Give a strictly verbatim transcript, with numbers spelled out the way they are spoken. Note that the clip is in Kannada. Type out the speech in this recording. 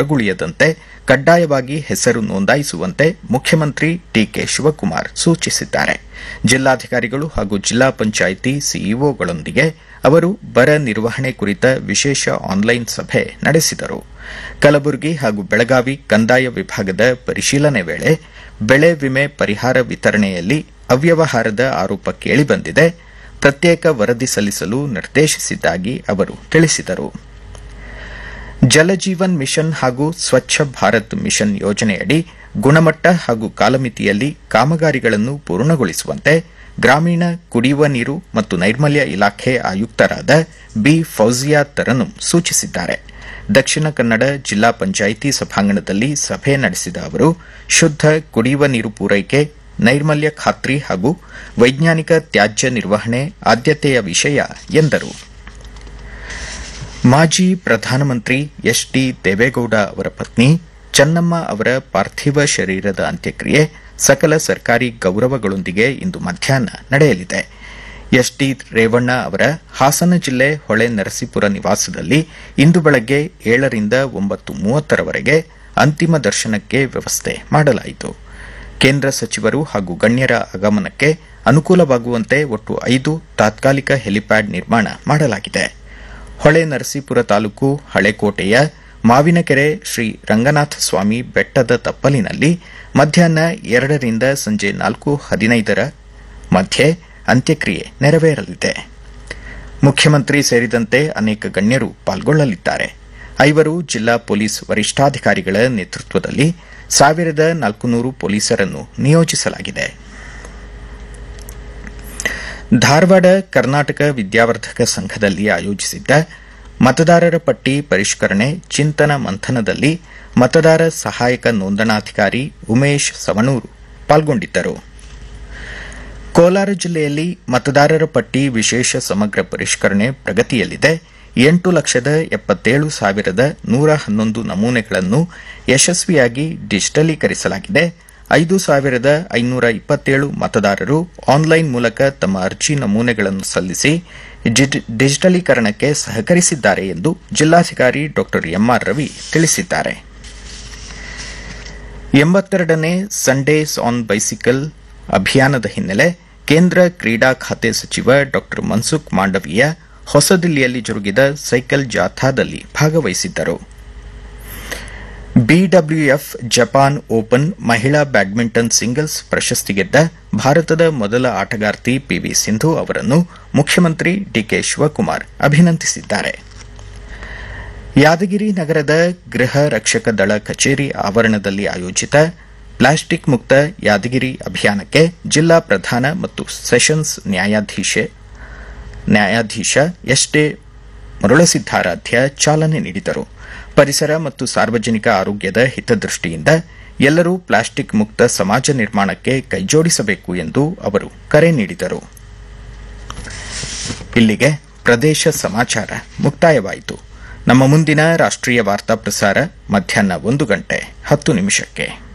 ಹೊರಗುಳಿಯದಂತೆ ಕಡ್ಡಾಯವಾಗಿ ಹೆಸರು ನೋಂದಾಯಿಸುವಂತೆ ಮುಖ್ಯಮಂತ್ರಿ ಡಿಕೆ ಶಿವಕುಮಾರ್ ಸೂಚಿಸಿದ್ದಾರೆ. ಜಿಲ್ಲಾಧಿಕಾರಿಗಳು ಹಾಗೂ ಜಿಲ್ಲಾ ಪಂಚಾಯಿತಿ ಸಿಇಒಗಳೊಂದಿಗೆ ಅವರು ಬರ ನಿರ್ವಹಣೆ ಕುರಿತ ವಿಶೇಷ ಆನ್ಲೈನ್ ಸಭೆ ನಡೆಸಿದರು. ಕಲಬುರಗಿ ಹಾಗೂ ಬೆಳಗಾವಿ ಕಂದಾಯ ವಿಭಾಗದ ಪರಿಶೀಲನೆ ವೇಳೆ ಬೆಳೆ ವಿಮೆ ಪರಿಹಾರ ವಿತರಣೆಯಲ್ಲಿ ಅವ್ಯವಹಾರದ ಆರೋಪ ಕೇಳಿಬಂದಿದೆ. ಪ್ರತ್ಯೇಕ ವರದಿ ಸಲ್ಲಿಸಲು ನಿರ್ದೇಶಿಸಿದ್ದಾಗಿ ಅವರು ತಿಳಿಸಿದರು. ಜಲಜೀವನ್ ಮಿಷನ್ ಹಾಗೂ ಸ್ವಚ್ಛ ಭಾರತ್ ಮಿಷನ್ ಯೋಜನೆಯಡಿ ಗುಣಮಟ್ಟ ಹಾಗೂ ಕಾಲಮಿತಿಯಲ್ಲಿ ಕಾಮಗಾರಿಗಳನ್ನು ಪೂರ್ಣಗೊಳಿಸುವಂತೆ ಗ್ರಾಮೀಣ ಕುಡಿಯುವ ನೀರು ಮತ್ತು ನೈರ್ಮಲ್ಯ ಇಲಾಖೆ ಆಯುಕ್ತರಾದ ಬಿ ಫೌಜಿಯಾ ತರನುಂ ಸೂಚಿಸಿದ್ದಾರೆ. ದಕ್ಷಿಣ ಕನ್ನಡ ಜಿಲ್ಲಾ ಪಂಚಾಯಿತಿ ಸಭಾಂಗಣದಲ್ಲಿ ಸಭೆ ನಡೆಸಿದ ಅವರು ಶುದ್ದ ಕುಡಿಯುವ ನೀರು ಪೂರೈಕೆ, ನೈರ್ಮಲ್ಯ ಖಾತ್ರಿ ಹಾಗೂ ವೈಜ್ಞಾನಿಕ ತ್ಯಾಜ್ಯ ನಿರ್ವಹಣೆ ಆದ್ಯತೆಯ ವಿಷಯ ಎಂದರು. ಮಾಜಿ ಪ್ರಧಾನಮಂತ್ರಿ ಎಚ್ ಡಿ ದೇವೇಗೌಡ ಅವರ ಪತ್ನಿ ಚೆನ್ನಮ್ಮ ಅವರ ಪಾರ್ಥಿವ ಶರೀರದ ಅಂತ್ಯಕ್ರಿಯೆ ಸಕಲ ಸರ್ಕಾರಿ ಗೌರವಗಳೊಂದಿಗೆ ಇಂದು ಮಧ್ಯಾಹ್ನ ನಡೆಯಲಿದೆ. ಎಚ್ ಡಿ ರೇವಣ್ಣ ಅವರ ಹಾಸನ ಜಿಲ್ಲೆ ಹೊಳೆ ನರಸೀಪುರ ನಿವಾಸದಲ್ಲಿ ಇಂದು ಬೆಳಗ್ಗೆ ಏಳರಿಂದ ಒಂಬತ್ತು ಮೂವತ್ತರವರೆಗೆ ಅಂತಿಮ ದರ್ಶನಕ್ಕೆ ವ್ಯವಸ್ಥೆ ಮಾಡಲಾಯಿತು. ಕೇಂದ್ರ ಸಚಿವರು ಹಾಗೂ ಗಣ್ಯರ ಆಗಮನಕ್ಕೆ ಅನುಕೂಲವಾಗುವಂತೆ ಒಟ್ಟು ಐದು ತಾತ್ಕಾಲಿಕ ಹೆಲಿಪ್ಯಾಡ್ ನಿರ್ಮಾಣ ಮಾಡಲಾಗಿದೆ. ಹೊಳೆ ನರಸೀಪುರ ತಾಲೂಕು ಹಳೆಕೋಟೆಯ ಮಾವಿನಕೆರೆ ಶ್ರೀ ರಂಗನಾಥ ಸ್ವಾಮಿ ಬೆಟ್ಟದ ತಪ್ಪಲಿನಲ್ಲಿ ಮಧ್ಯಾಹ್ನ ಎರಡರಿಂದ ಸಂಜೆ ನಾಲ್ಕು ಹದಿನೈದರ ಮಧ್ಯೆ ಅಂತ್ಯಕ್ರಿಯೆ ನೆರವೇರಲಿದೆ. ಮುಖ್ಯಮಂತ್ರಿ ಸೇರಿದಂತೆ ಅನೇಕ ಗಣ್ಯರು ಪಾಲ್ಗೊಳ್ಳಲಿದ್ದಾರೆ. ಐವರು ಜಿಲ್ಲಾ ಪೊಲೀಸ್ ವರಿಷ್ಠಾಧಿಕಾರಿಗಳ ನೇತೃತ್ವದಲ್ಲಿ ಸಾವಿರದ ನಾಲ್ಕುನೂರು ಪೊಲೀಸರನ್ನು ನಿಯೋಜಿಸಲಾಗಿದೆ. ಧಾರವಾಡ ಕರ್ನಾಟಕ ವಿದ್ಯಾವರ್ಧಕ ಸಂಘದಲ್ಲಿ ಆಯೋಜಿಸಿದ್ದ ಮತದಾರರ ಪಟ್ಟಿ ಪರಿಷ್ಕರಣೆ ಚಿಂತನ ಮಂಥನದಲ್ಲಿ ಮತದಾರ ಸಹಾಯಕ ನೋಂದಣಾಧಿಕಾರಿ ಉಮೇಶ್ ಸವಣೂರು ಪಾಲ್ಗೊಂಡಿದ್ದರು. ಕೋಲಾರ ಜಿಲ್ಲೆಯಲ್ಲಿ ಮತದಾರರ ಪಟ್ಟಿ ವಿಶೇಷ ಸಮಗ್ರ ಪರಿಷ್ಕರಣೆ ಪ್ರಗತಿಯಲ್ಲಿದೆ. ಎಂಟು ಲಕ್ಷದ ಎಪ್ಪತ್ತೇಳು ಸಾವಿರದ ನೂರ ಹನ್ನೊಂದು ನಮೂನೆಗಳನ್ನು ಯಶಸ್ವಿಯಾಗಿ ಡಿಜಿಟಲೀಕರಿಸಲಾಗಿದೆ. ಐದು ಸಾವಿರದ ಐನೂರ ಇಪ್ಪತ್ತೇಳು ಮತದಾರರು ಆನ್ಲೈನ್ ಮೂಲಕ ತಮ್ಮ ಅರ್ಜಿ ನಮೂನೆಗಳನ್ನು ಸಲ್ಲಿಸಿ ಡಿಜಿಟಲೀಕರಣಕ್ಕೆ ಸಹಕರಿಸಿದ್ದಾರೆ ಎಂದು ಜಿಲ್ಲಾಧಿಕಾರಿ ಡಾ ಎಂಆರ್ ರವಿ ತಿಳಿಸಿದ್ದಾರೆ. ಎಂಬತ್ತೆರಡನೇ ಸಂಡೇಸ್ ಆನ್ ಬೈಸಿಕಲ್ ಅಭಿಯಾನದ ಹಿನ್ನೆಲೆ ಕೇಂದ್ರ ಕ್ರೀಡಾ ಖಾತೆ ಸಚಿವ ಡಾ ಮನ್ಸುಖ್ ಮಾಂಡವೀಯ ಹೊಸದಿಲ್ಲಿಯಲ್ಲಿ ಜರುಗಿದ ಸೈಕಲ್ ಜಾಥಾದಲ್ಲಿ ಭಾಗವಹಿಸಿದ್ದರು. ಬಿಡಬ್ಲ್ಯೂಎಫ್ ಜಪಾನ್ ಓಪನ್ ಮಹಿಳಾ ಬ್ಯಾಡ್ಮಿಂಟನ್ ಸಿಂಗಲ್ಸ್ ಪ್ರಶಸ್ತಿ ಗೆದ್ದ ಭಾರತದ ಮೊದಲ ಆಟಗಾರ್ತಿ ಪಿವಿ ಸಿಂಧು ಅವರನ್ನು ಮುಖ್ಯಮಂತ್ರಿ ಡಿಕೆ ಶಿವಕುಮಾರ್ ಅಭಿನಂದಿಸಿದ್ದಾರೆ. ಯಾದಗಿರಿ ನಗರದ ಗೃಹ ರಕ್ಷಕ ದಳ ಕಚೇರಿ ಆವರಣದಲ್ಲಿ ಆಯೋಜಿತ ಪ್ಲಾಸ್ಟಿಕ್ ಮುಕ್ತ ಯಾದಗಿರಿ ಅಭಿಯಾನಕ್ಕೆ ಜಿಲ್ಲಾ ಪ್ರಧಾನ ಮತ್ತು ಸೆಷನ್ಸ್ ನ್ಯಾಯಾಧೀಶ ಎಸ್ ಡೆ ಮರುಳಸಿದ್ದಾರಾಧ್ಯ ಚಾಲನೆ ನೀಡಿದರು. ಪರಿಸರ ಮತ್ತು ಸಾರ್ವಜನಿಕ ಆರೋಗ್ಯದ ಹಿತದೃಷ್ಟಿಯಿಂದ ಎಲ್ಲರೂ ಪ್ಲಾಸ್ಟಿಕ್ ಮುಕ್ತ ಸಮಾಜ ನಿರ್ಮಾಣಕ್ಕೆ ಕೈಜೋಡಿಸಬೇಕು ಎಂದು ಅವರು ಕರೆ ನೀಡಿದರು. ಇಲ್ಲಿಗೆ ಪ್ರದೇಶ ಸಮಾಚಾರ ಮುಕ್ತಾಯವಾಯಿತು. ನಮ್ಮ ಮುಂದಿನ ರಾಷ್ಟ್ರೀಯ ವಾರ್ತಾ ಪ್ರಸಾರ ಮಧ್ಯಾಹ್ನ ಒಂದು ಗಂಟೆ ಹತ್ತು ನಿಮಿಷಕ್ಕೆ.